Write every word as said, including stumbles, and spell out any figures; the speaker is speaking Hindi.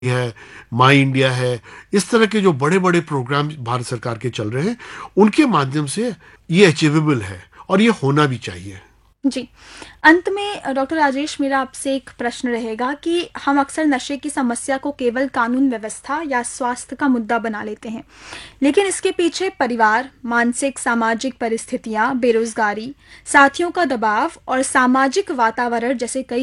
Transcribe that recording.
है, माई इंडिया है, इस तरह के जो बड़े-बड़े प्रोग्राम भारत सरकार के चल रहे हैं, उनके माध्यम से ये अचीवेबल है और ये होना भी चाहिए। जी। अंत में डॉक्टर राजेश, मेरा आपसे एक प्रश्न रहेगा कि हम अक्सर नशे की समस्या को केवल कानून व्यवस्था या स्वास्थ्य का मुद्दा बना लेते हैं, लेकिन इसके पीछे परिवार, मानसिक सामाजिक परिस्थितियां, बेरोजगारी, साथियों का दबाव और सामाजिक वातावरण जैसे कई